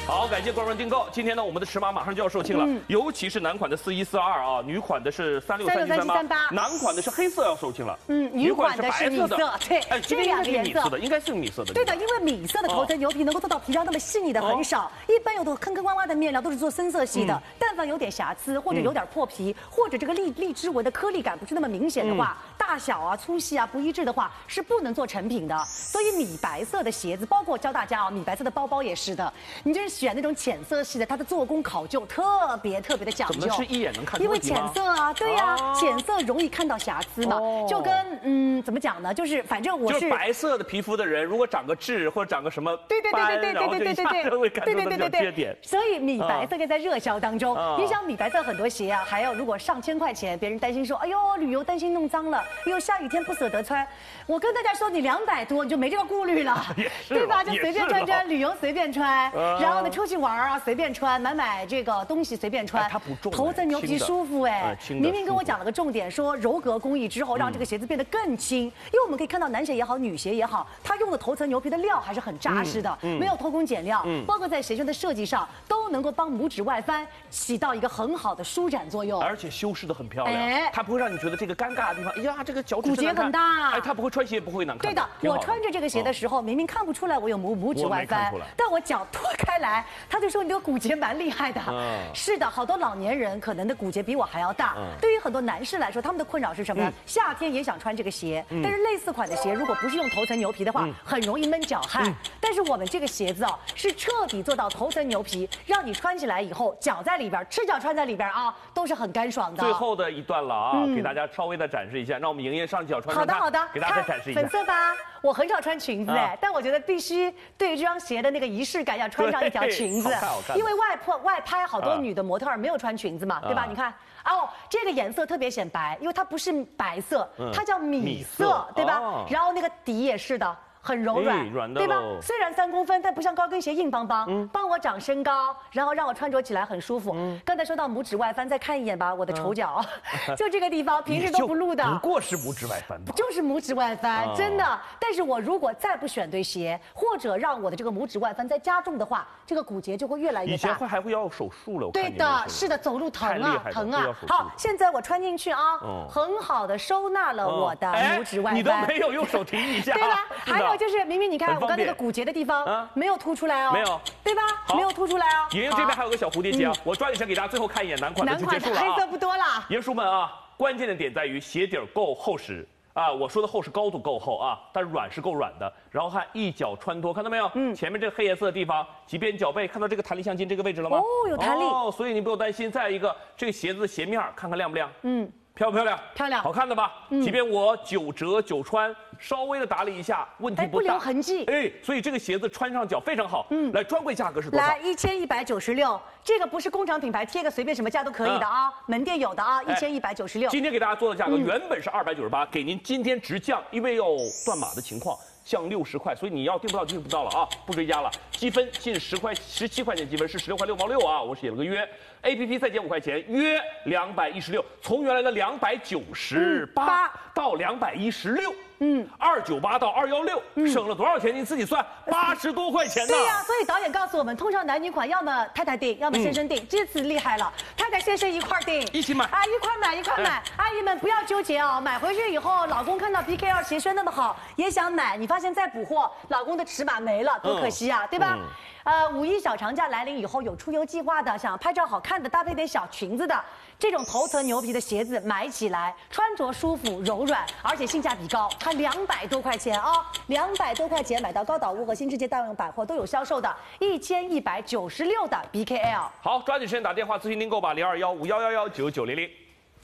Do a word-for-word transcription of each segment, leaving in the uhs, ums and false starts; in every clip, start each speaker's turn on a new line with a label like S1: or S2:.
S1: 好，感谢观众订购。今天呢，我们的尺码马上就要售罄了，嗯、尤其是男款的四一四二啊，女款的是三六三七三八，男款的是黑色要售罄了，
S2: 嗯，女款的是米色，对，
S1: 哎，这两个颜色的应该是米色的。
S2: 对的，因为米色的头层牛皮能够做到皮料那么细腻的很少，一般有的坑坑洼洼的面料都是做深色系的，但凡有点瑕疵或者有点破皮，或者这个荔荔枝纹的颗粒感不是那么明显的话，大小啊、粗细啊不一致的话，是不能做成品的。所以米白色的鞋子，包括教大家啊，米白色的包包也是的，你就是选那种浅色系的，它的做工考究特别特别的讲究。
S1: 怎么是一眼能看出？
S2: 因为浅色啊，对呀，浅色容易看到瑕疵嘛，就跟嗯怎么讲呢？就是反正我是
S1: 白色的皮肤的人，如果长个痣或者长个什么
S2: 对对对对对对对对对对
S1: 会看出那种缺点。
S2: 所以米白色在热销当中，你想米白色很多鞋啊，还有如果上千块钱，别人担心说，哎呦旅游担心弄脏了，哎呦下雨天不舍得穿，我跟大家说，你两百多你就没这个顾虑了，对吧？就随便穿穿，旅游随便穿，然后呢出去玩啊随便穿，买买这个东西随便穿，
S1: 它不重，
S2: 头层牛皮舒服哎。明明跟我讲了个重点，说柔革工艺之后让这个鞋子变得更轻，因为我们可以看到男鞋也好，女鞋也好，它用的头层牛皮的料还是很扎实的，没有偷工减料，包括在鞋楦的设计上都能够帮拇指外翻起到一个很好的舒展作用，
S1: 而且修饰的很漂亮，它不会让你觉得这个尴尬的地方，哎呀这个脚趾
S2: 骨节很大，
S1: 哎它不会穿鞋不会难看。
S2: 对的，我穿着这个鞋的时候，明明看不出来我有拇拇指外翻，但我脚脱开来，他就说你的骨节蛮厉害的。是的，好多老年人可能的骨节比我还要大。对于很多男士来说，他们的困扰是什么呢？夏天也想穿这个鞋，但是类似款的鞋如果不是用头层牛皮的话，很容易闷脚汗。但是我们这个鞋子啊，是彻底做到头层牛皮，让你穿起来以后，脚在里边，赤脚穿在里边啊，都是很干爽的。
S1: 最后的一段了啊，给大家稍微的展示一下，让我们莹莹上脚穿。
S2: 好的好的，
S1: 给大家展示一下。
S2: 粉色吧，我很少穿裙子哎，但我觉得必须对于这双鞋的那个仪式感，要穿上一条裙子，因为外拍外拍好多女的模特儿没有穿裙子嘛，对吧？你看。哦，这个颜色特别显白，因为它不是白色，它叫米色，对吧？然后那个底也是的。很柔软，对吧？虽然三公分，但不像高跟鞋硬邦邦，帮我长身高，然后让我穿着起来很舒服。刚才说到拇指外翻，再看一眼吧，我的丑脚，就这个地方，平时都不露的，
S1: 不过是拇指外翻吧？
S2: 就是拇指外翻，真的。但是我如果再不选对鞋，或者让我的这个拇指外翻再加重的话，这个骨节就会越来越大。
S1: 以前会还会要手术了，
S2: 对的，是的，走路疼啊，疼啊。好，现在我穿进去啊，很好的收纳了我的拇指外翻。
S1: 你都没有用手提一下，
S2: 对吧？还有。就是明明你看我刚那个骨节的地方没有凸出来哦，
S1: 没有，
S2: 对吧？没有凸出来哦。
S1: 莹莹这边还有个小蝴蝶结啊，我抓紧时间给大家最后看一眼男款的就结束了啊。
S2: 黑色不多了。
S1: 爷叔们啊，关键的点在于鞋底够厚实啊，我说的厚是高度够厚啊，但软是够软的。然后看一脚穿脱，看到没有？嗯，前面这个黑颜色的地方，即便脚背看到这个弹力橡筋这个位置了吗？
S2: 哦，有弹力
S1: 哦，所以你不用担心。再一个，这个鞋子的鞋面看看亮不亮？嗯。漂不漂亮？
S2: 漂亮，
S1: 好看的吧？嗯，即便我九折九穿，稍微的打理一下，问题不大，
S2: 不留痕迹。
S1: 哎，所以这个鞋子穿上脚非常好。嗯，来，专柜价格是多少？
S2: 来，一千一百九十六，这个不是工厂品牌，贴个随便什么价都可以的啊，门店有的啊，一千一百九十六。
S1: 今天给大家做的价格原本是二百九十八，给您今天直降，因为有断码的情况。降六十块，所以你要订不到就订不到了啊，不追加了。积分近十块、十七块钱积分是十六块六毛六啊，我写了个约 ，A P P 再减五块钱，约两百一十六，从原来的两百九十八到两百一十六。嗯，二九八到二幺六，省了多少钱？您自己算，八十多块钱呢。
S2: 对呀、啊，所以导演告诉我们，通常男女款要么太太订，要么先生订，嗯、这次厉害了，太太先生一块订，
S1: 一起买
S2: 啊，一块买一块买。哎、阿姨们不要纠结哦，买回去以后，老公看到 B K 二鞋穿那么好，也想买，你发现再补货，老公的尺码没了，多可惜啊，嗯、对吧？嗯呃，五一小长假来临以后，有出游计划的，想拍照好看的，搭配点小裙子的，这种头层牛皮的鞋子买起来，穿着舒服、柔软，而且性价比高，它两百多块钱啊、哦，两百多块钱买到高岛屋和新世界大润百货都有销售的，一千一百九十六的 B K L。
S1: 好，抓紧时间打电话咨询订购吧，零二幺五幺幺幺九九零零。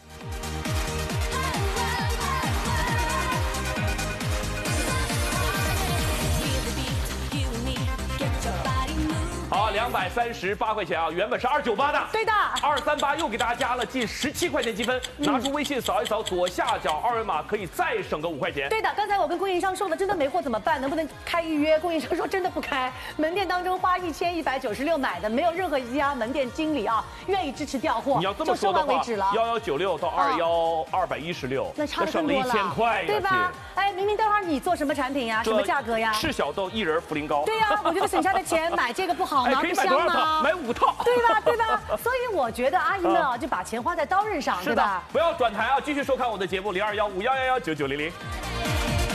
S1: 好，两百三十八块钱啊，原本是二九八的，
S2: 对的，
S1: 二三八又给大家加了近十七块钱积分，嗯、拿出微信扫一扫左下角二维码，可以再省个五块钱。
S2: 对的，刚才我跟供应商说了，真的没货怎么办？能不能开预约？供应商说真的不开，门店当中花一千一百九十六买的，没有任何一家门店经理啊愿意支持调货。
S1: 你要这么说的话，幺幺九六到二幺二百一十六，
S2: 那差更多了，
S1: 省了一千块，
S2: 对吧？哎，明明待会儿你做什么产品呀？什么价格呀？
S1: 赤小豆薏仁茯苓膏。
S2: 对呀，我觉得省下的钱买这个不好。 好吗？
S1: 可以买多少套？买五套，
S2: 对吧？对吧？所以我觉得阿姨们啊，就把钱花在刀刃上，对吧？
S1: 不要转台啊，继续收看我的节目零二幺五幺幺幺九九零零。